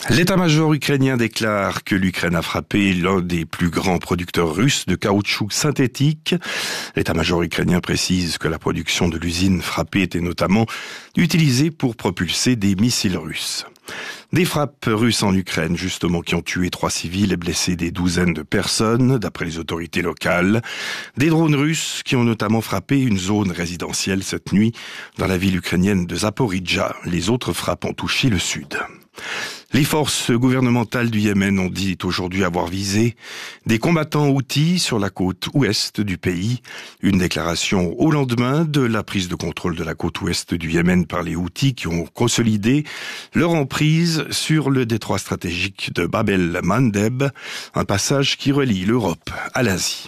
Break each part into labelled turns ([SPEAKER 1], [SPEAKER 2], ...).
[SPEAKER 1] L'état-major ukrainien déclare que l'Ukraine a frappé l'un des plus grands producteurs russes de caoutchouc synthétique. L'état-major ukrainien précise que la production de l'usine frappée était notamment utilisée pour propulser des missiles russes. Des frappes russes en Ukraine, justement, qui ont tué 3 civils et blessé des douzaines de personnes, d'après les autorités locales. Des drones russes qui ont notamment frappé une zone résidentielle cette nuit dans la ville ukrainienne de Zaporijjia. Les autres frappes ont touché le sud. Les forces gouvernementales du Yémen ont dit aujourd'hui avoir visé des combattants houthis sur la côte ouest du pays. Une déclaration au lendemain de la prise de contrôle de la côte ouest du Yémen par les houthis qui ont consolidé leur emprise sur le détroit stratégique de Bab el-Mandeb, un passage qui relie l'Europe à l'Asie.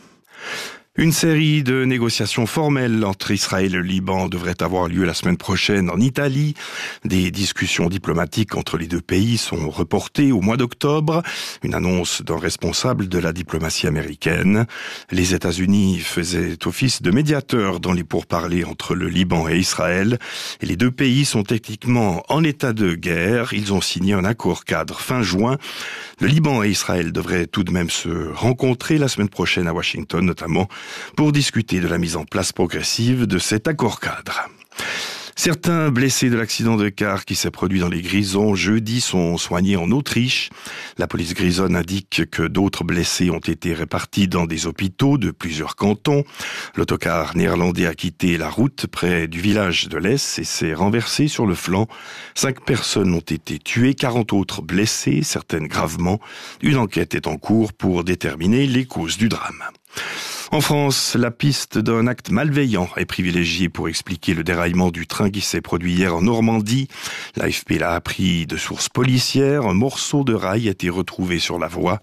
[SPEAKER 1] Une série de négociations formelles entre Israël et le Liban devrait avoir lieu la semaine prochaine en Italie. Des discussions diplomatiques entre les deux pays sont reportées au mois d'octobre. Une annonce d'un responsable de la diplomatie américaine. Les États-Unis faisaient office de médiateurs dans les pourparlers entre le Liban et Israël. Et les deux pays sont techniquement en état de guerre. Ils ont signé un accord cadre fin juin. Le Liban et Israël devraient tout de même se rencontrer la semaine prochaine à Washington, notamment pour discuter de la mise en place progressive de cet accord cadre. Certains blessés de l'accident de car qui s'est produit dans les Grisons jeudi sont soignés en Autriche. La police grisonne indique que d'autres blessés ont été répartis dans des hôpitaux de plusieurs cantons. L'autocar néerlandais a quitté la route près du village de Lès et s'est renversé sur le flanc. 5 personnes ont été tuées, 40 autres blessées, certaines gravement. Une enquête est en cours pour déterminer les causes du drame. En France, la piste d'un acte malveillant est privilégiée pour expliquer le déraillement du train qui s'est produit hier en Normandie. L'AFP l'a appris de sources policières. Un morceau de rail a été retrouvé sur la voie.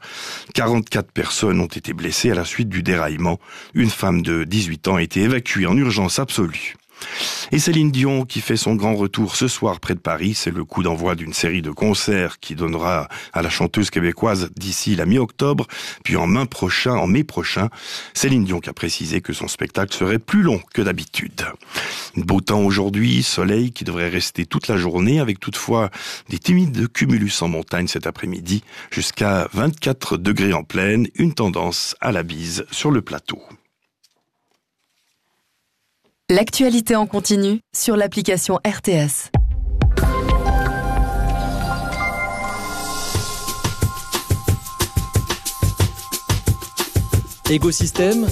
[SPEAKER 1] 44 personnes ont été blessées à la suite du déraillement. Une femme de 18 ans a été évacuée en urgence absolue. Et Céline Dion qui fait son grand retour ce soir près de Paris, c'est le coup d'envoi d'une série de concerts qui donnera à la chanteuse québécoise d'ici la mi-octobre, puis en mai prochain, Céline Dion qui a précisé que son spectacle serait plus long que d'habitude. Beau temps aujourd'hui, soleil qui devrait rester toute la journée avec toutefois des timides cumulus en montagne cet après-midi, jusqu'à 24 degrés en plaine, une tendance à la bise sur le plateau.
[SPEAKER 2] L'actualité en continu sur l'application RTS.
[SPEAKER 3] Écosystème.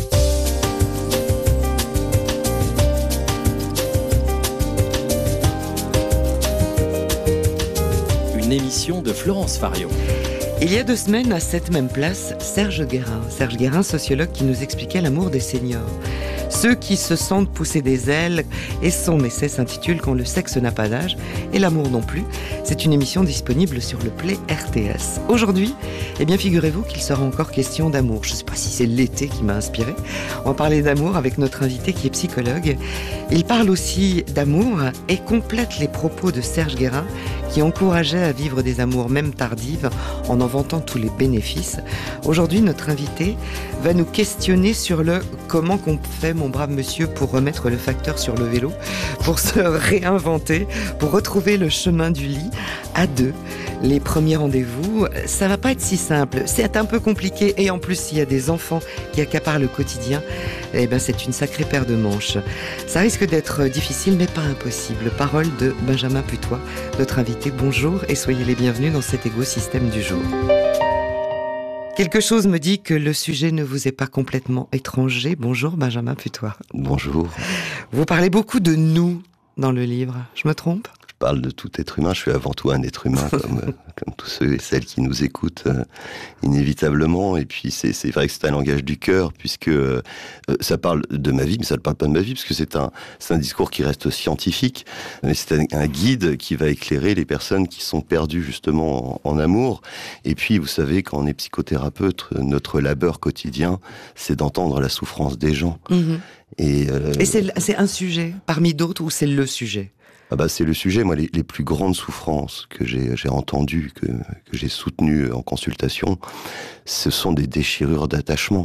[SPEAKER 3] Une émission de Florence Fario.
[SPEAKER 4] Il y a 2 semaines, à cette même place, Serge Guérin, sociologue qui nous expliquait l'amour des seniors. Ceux qui se sentent pousser des ailes, et son essai s'intitule « Quand le sexe n'a pas d'âge et l'amour non plus ». C'est une émission disponible sur le Play RTS. Aujourd'hui, figurez-vous qu'il sera encore question d'amour. Je ne sais pas si c'est l'été qui m'a inspiré. On va parler d'amour avec notre invité qui est psychologue. Il parle aussi d'amour et complète les propos de Serge Guérin qui encourageait à vivre des amours même tardives en vantant tous les bénéfices. Aujourd'hui, notre invité va nous questionner sur le « comment qu'on fait, mon brave monsieur, pour remettre le facteur sur le vélo, pour se réinventer, pour retrouver le chemin du lit à 2 ». Les premiers rendez-vous, ça va pas être si simple. C'est un peu compliqué et en plus, s'il y a des enfants qui accaparent le quotidien, c'est une sacrée paire de manches. Ça risque d'être difficile, mais pas impossible. Parole de Benjamin Putois, notre invité. Bonjour et soyez les bienvenus dans cet écosystème du jour. Quelque chose me dit que le sujet ne vous est pas complètement étranger. Bonjour Benjamin Putois.
[SPEAKER 5] Bonjour.
[SPEAKER 4] Vous parlez beaucoup de nous dans le livre, je me trompe ?
[SPEAKER 5] Je parle de tout être humain, je suis avant tout un être humain comme tous ceux et celles qui nous écoutent inévitablement. Et puis c'est vrai que c'est un langage du cœur puisque ça parle de ma vie, mais ça ne parle pas de ma vie parce que c'est un discours qui reste scientifique. Mais c'est un guide qui va éclairer les personnes qui sont perdues justement en amour. Et puis vous savez, quand on est psychothérapeute, notre labeur quotidien, c'est d'entendre la souffrance des gens. Mmh. Et
[SPEAKER 4] c'est un sujet parmi d'autres ou c'est le sujet ?
[SPEAKER 5] C'est le sujet. Moi, les plus grandes souffrances que j'ai entendues, que j'ai soutenues en consultation, ce sont des déchirures d'attachement.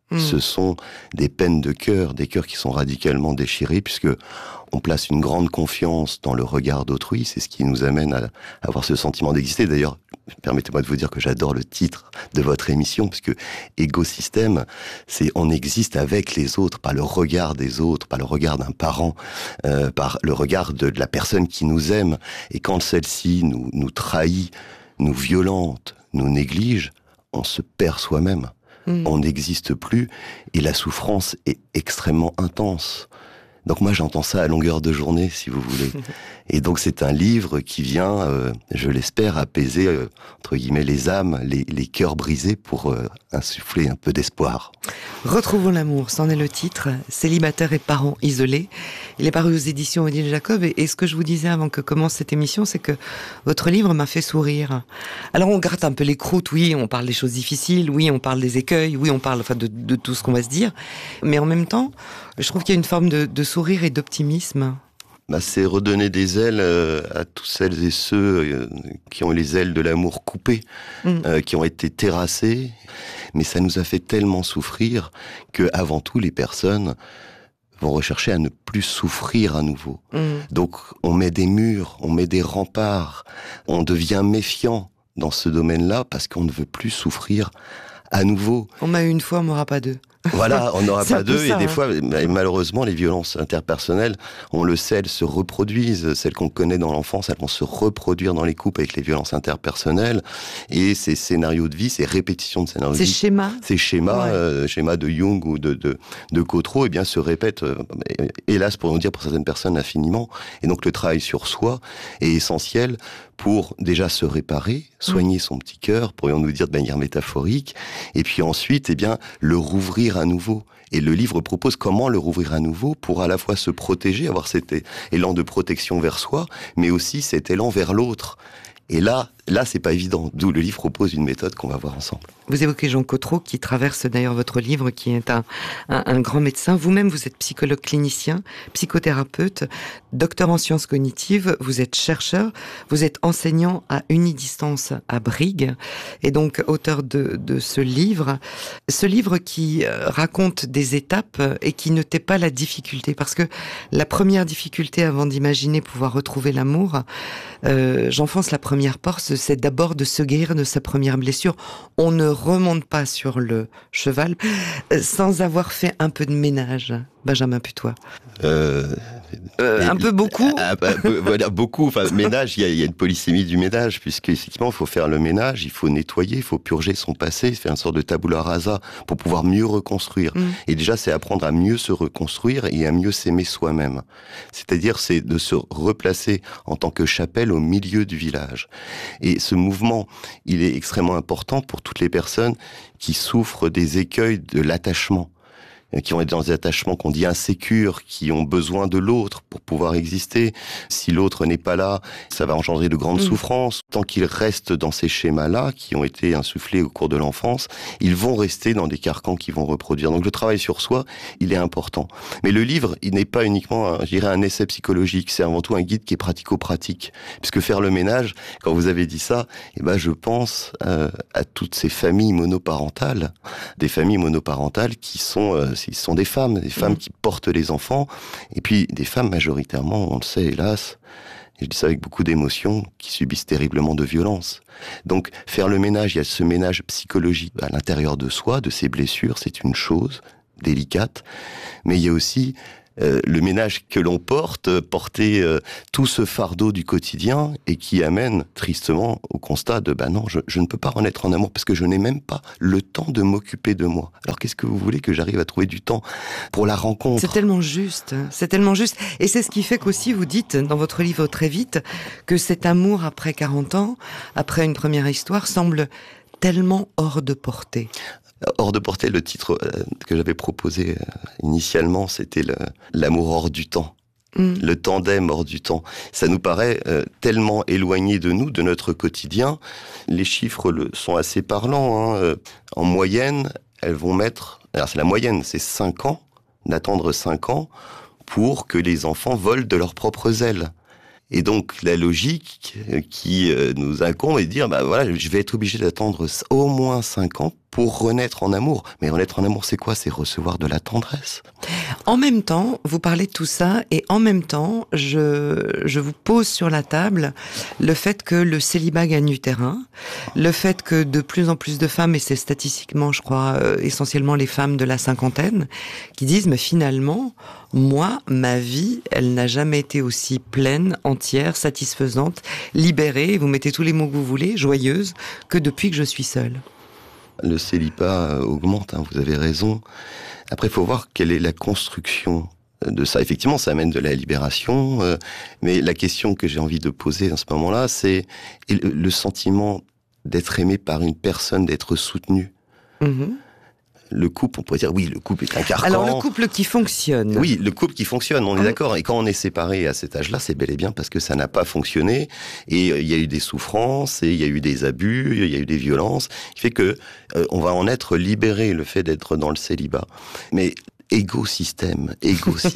[SPEAKER 5] Ce sont des peines de cœur, des cœurs qui sont radicalement déchirés, puisque on place une grande confiance dans le regard d'autrui. C'est ce qui nous amène à avoir ce sentiment d'exister. D'ailleurs, permettez-moi de vous dire que j'adore le titre de votre émission, puisque écosystème, c'est on existe avec les autres, par le regard des autres, par le regard d'un parent, par le regard de la personne qui nous aime. Et quand celle-ci nous trahit, nous violente, nous néglige, on se perd soi-même. On n'existe plus et la souffrance est extrêmement intense. Donc moi j'entends ça à longueur de journée, si vous voulez. Et donc c'est un livre qui vient, je l'espère, apaiser, entre guillemets, les âmes, les cœurs brisés pour insuffler un peu d'espoir.
[SPEAKER 4] Retrouvons l'amour, c'en est le titre, Célibataires et parents isolés. Il est paru aux éditions Odile Jacob et ce que je vous disais avant que commence cette émission, c'est que votre livre m'a fait sourire. Alors on gratte un peu les croûtes, oui, on parle des choses difficiles, oui, on parle des écueils, oui, on parle de tout ce qu'on va se dire, mais en même temps, je trouve qu'il y a une forme de sourire et d'optimisme.
[SPEAKER 5] C'est redonner des ailes à tous celles et ceux qui ont les ailes de l'amour coupées, qui ont été terrassées. Mais ça nous a fait tellement souffrir que, avant tout, les personnes vont rechercher à ne plus souffrir à nouveau. Donc, on met des murs, on met des remparts, on devient méfiant dans ce domaine-là parce qu'on ne veut plus souffrir à nouveau.
[SPEAKER 4] On m'a eu une fois, on m'aura pas deux.
[SPEAKER 5] Voilà, on n'aura pas deux, et des
[SPEAKER 4] hein.
[SPEAKER 5] fois, malheureusement, les violences interpersonnelles, on le sait, elles se reproduisent. Celles qu'on connaît dans l'enfance, elles vont se reproduire dans les couples avec les violences interpersonnelles. Et ces scénarios de vie, ces répétitions de scénarios de vie, ces schémas, schémas de Jung ou de Cotreau, eh bien, se répètent, hélas, pour nous dire, pour certaines personnes, infiniment. Et donc, le travail sur soi est essentiel pour déjà se réparer, soigner son petit cœur, pourrions-nous dire de manière métaphorique, et puis ensuite, eh bien, le rouvrir à nouveau. Et le livre propose comment le rouvrir à nouveau pour à la fois se protéger, avoir cet élan de protection vers soi, mais aussi cet élan vers l'autre. Et là, c'est pas évident. D'où le livre propose une méthode qu'on va voir ensemble.
[SPEAKER 4] Vous évoquez Jean Cotreau, qui traverse d'ailleurs votre livre, qui est un grand médecin. Vous-même, vous êtes psychologue clinicien, psychothérapeute, docteur en sciences cognitives, vous êtes chercheur, vous êtes enseignant à Unidistance à Brigue, et donc auteur de ce livre. Ce livre qui raconte des étapes et qui ne tait pas la difficulté. Parce que la première difficulté avant d'imaginer pouvoir retrouver l'amour, j'enfonce la première porte, c'est d'abord de se guérir de sa première blessure. On ne remonte pas sur le cheval sans avoir fait un peu de ménage. Benjamin Putois. Un peu beaucoup.
[SPEAKER 5] Voilà, beaucoup. Enfin, ménage, il y a une polysémie du ménage, puisque effectivement, il faut faire le ménage, il faut nettoyer, il faut purger son passé, faire une sorte de tabula rasa pour pouvoir mieux reconstruire. Et déjà, c'est apprendre à mieux se reconstruire et à mieux s'aimer soi-même. C'est-à-dire, c'est de se replacer en tant que chapelle au milieu du village. Et ce mouvement, il est extrêmement important pour toutes les personnes qui souffrent des écueils de l'attachement, qui vont être dans des attachements qu'on dit insécures, qui ont besoin de l'autre pour pouvoir exister. Si l'autre n'est pas là, ça va engendrer de grandes souffrances. Tant qu'ils restent dans ces schémas-là, qui ont été insufflés au cours de l'enfance, ils vont rester dans des carcans qui vont reproduire. Donc le travail sur soi, il est important. Mais le livre, il n'est pas uniquement, je dirais, un essai psychologique, c'est avant tout un guide qui est pratico-pratique. Puisque faire le ménage, quand vous avez dit ça, je pense à toutes ces familles monoparentales, des familles monoparentales qui sont ce sont des femmes qui portent les enfants, et puis des femmes majoritairement, on le sait hélas, et je dis ça avec beaucoup d'émotion, qui subissent terriblement de violences. Donc faire le ménage, il y a ce ménage psychologique à l'intérieur de soi, de ses blessures, c'est une chose délicate, mais il y a aussi le ménage que l'on porter tout ce fardeau du quotidien et qui amène tristement au constat de non, je ne peux pas renaître en amour parce que je n'ai même pas le temps de m'occuper de moi. Alors qu'est-ce que vous voulez que j'arrive à trouver du temps pour la rencontre ?
[SPEAKER 4] C'est tellement juste, et c'est ce qui fait qu'aussi vous dites dans votre livre très vite que cet amour après 40 ans, après une première histoire, semble tellement hors de portée.
[SPEAKER 5] Hors de portée, le titre que j'avais proposé initialement, c'était l'amour hors du temps. Le tandem hors du temps. Ça nous paraît tellement éloigné de nous, de notre quotidien. Les chiffres sont assez parlants. En moyenne, elles vont mettre... Alors c'est la moyenne, c'est 5 ans, d'attendre 5 ans pour que les enfants volent de leurs propres ailes. Et donc, la logique qui nous incombe est de dire, je vais être obligé d'attendre au moins 5 ans pour renaître en amour. Mais renaître en amour, c'est quoi? C'est recevoir de la tendresse.
[SPEAKER 4] En même temps, vous parlez de tout ça, et en même temps, je vous pose sur la table le fait que le célibat gagne du terrain, le fait que de plus en plus de femmes, et c'est statistiquement, je crois, essentiellement les femmes de la cinquantaine, qui disent, mais finalement, moi, ma vie, elle n'a jamais été aussi pleine, entière, satisfaisante, libérée, vous mettez tous les mots que vous voulez, joyeuse, que depuis que je suis seule.
[SPEAKER 5] Le célibat augmente, hein, vous avez raison. Après, il faut voir quelle est la construction de ça. Effectivement, ça amène de la libération, mais la question que j'ai envie de poser à ce moment-là, c'est le sentiment d'être aimé par une personne, d'être soutenu.
[SPEAKER 4] Mmh.
[SPEAKER 5] Le couple, on pourrait dire, oui, le couple est un carcan.
[SPEAKER 4] Alors, le couple qui fonctionne.
[SPEAKER 5] Oui, le couple qui fonctionne, on est d'accord. Et quand on est séparé à cet âge-là, c'est bel et bien parce que ça n'a pas fonctionné. Et il y a eu des souffrances, et il y a eu des abus, il y a eu des violences, qui fait que on va en être libéré, le fait d'être dans le célibat. Mais écosystème, eh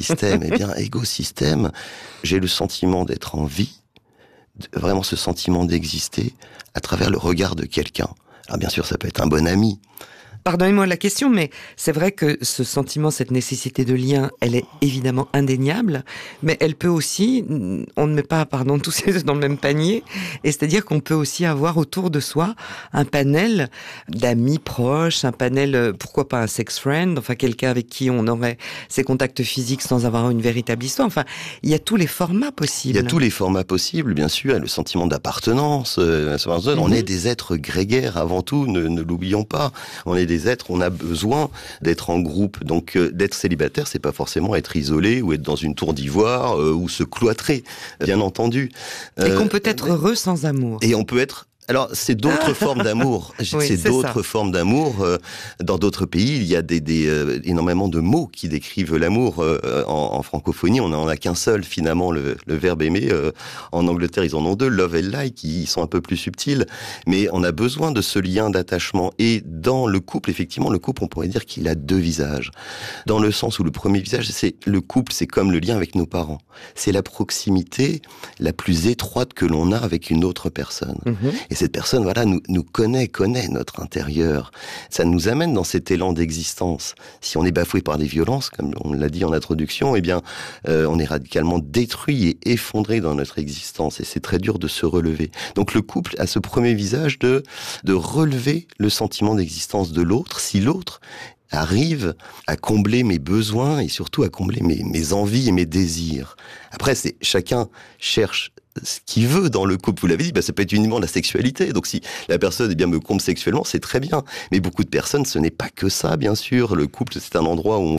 [SPEAKER 5] bien, écosystème, j'ai le sentiment d'être en vie, vraiment ce sentiment d'exister à travers le regard de quelqu'un. Alors bien sûr, ça peut être un bon ami.
[SPEAKER 4] Pardonnez-moi la question, mais c'est vrai que ce sentiment, cette nécessité de lien, elle est évidemment indéniable, mais elle peut aussi, on ne met pas, tous ces œufs dans le même panier, et c'est-à-dire qu'on peut aussi avoir autour de soi un panel d'amis proches, un panel, pourquoi pas un sex friend, enfin quelqu'un avec qui on aurait ces contacts physiques sans avoir une véritable histoire. Enfin, il y a tous les formats possibles.
[SPEAKER 5] Il y a tous les formats possibles, bien sûr, le sentiment d'appartenance. On est des êtres grégaires avant tout, ne l'oublions pas. On est des êtres, on a besoin d'être en groupe. Donc d'être célibataire, c'est pas forcément être isolé ou être dans une tour d'ivoire ou se cloîtrer, bien entendu.
[SPEAKER 4] Et qu'on peut être heureux sans amour.
[SPEAKER 5] Et on peut être... Alors, c'est d'autres formes d'amour.
[SPEAKER 4] Oui,
[SPEAKER 5] c'est d'autres formes d'amour. Dans d'autres pays, il y a énormément de mots qui décrivent l'amour. En francophonie, on n'en a qu'un seul, finalement, le verbe aimer. En Angleterre, ils en ont deux, love et like, qui sont un peu plus subtils. Mais on a besoin de ce lien d'attachement. Et dans le couple, effectivement, le couple, on pourrait dire qu'il a deux visages. Dans le sens où le premier visage, c'est le couple, c'est comme le lien avec nos parents. C'est la proximité la plus étroite que l'on a avec une autre personne. Mmh. Et cette personne, voilà, nous connaît notre intérieur. Ça nous amène dans cet élan d'existence. Si on est bafoué par des violences, comme on l'a dit en introduction, eh bien, on est radicalement détruit et effondré dans notre existence. Et c'est très dur de se relever. Donc le couple a ce premier visage de relever le sentiment d'existence de l'autre, si l'autre arrive à combler mes besoins et surtout à combler mes envies et mes désirs. Après, chacun cherche ce qu'il veut dans le couple. Vous l'avez dit, ça peut être uniquement la sexualité. Donc si la personne me comble sexuellement, c'est très bien. Mais beaucoup de personnes, ce n'est pas que ça, bien sûr. Le couple, c'est un endroit où on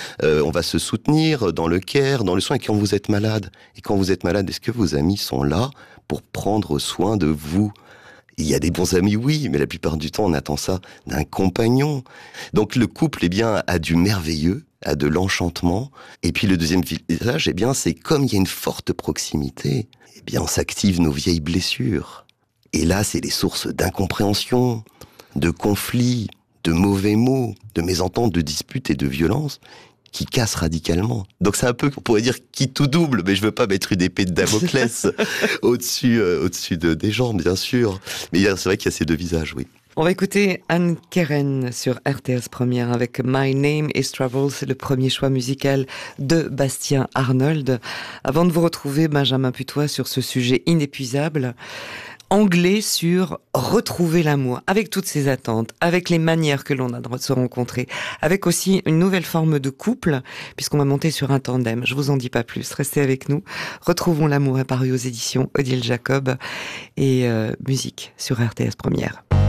[SPEAKER 5] va se soutenir dans le care, dans le soin. Et quand vous êtes malade, est-ce que vos amis sont là pour prendre soin de vous ? Il y a des bons amis, oui, mais la plupart du temps, on attend ça d'un compagnon. Donc le couple, a du merveilleux, a de l'enchantement. Et puis le deuxième visage, c'est comme il y a une forte proximité, on s'active nos vieilles blessures. Et là, c'est les sources d'incompréhension, de conflits, de mauvais mots, de mésententes, de disputes et de violences qui casse radicalement. Donc c'est un peu, on pourrait dire, qui tout double, mais je veux pas mettre une épée de Damoclès au-dessus des gens, bien sûr. Mais c'est vrai qu'il y a ces deux visages, oui.
[SPEAKER 4] On va écouter Anne Keren sur RTS Première avec My Name is Trouble. C'est le premier choix musical de Bastien Arnold. Avant de vous retrouver, Benjamin Putois, sur ce sujet inépuisable, anglais sur retrouver l'amour, avec toutes ses attentes, avec les manières que l'on a de se rencontrer, avec aussi une nouvelle forme de couple, puisqu'on va monter sur un tandem. Je vous en dis pas plus, restez avec nous. Retrouvons l'amour est paru aux éditions Odile Jacob et musique sur RTS Première.